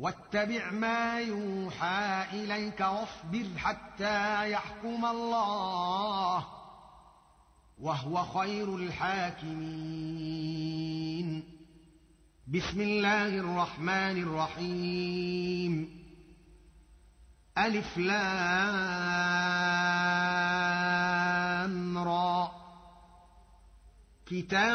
واتبع ما يوحى إليك واصبر حتى يحكم الله وهو خير الحاكمين. بسم الله الرحمن الرحيم. ألف لام را. كتاب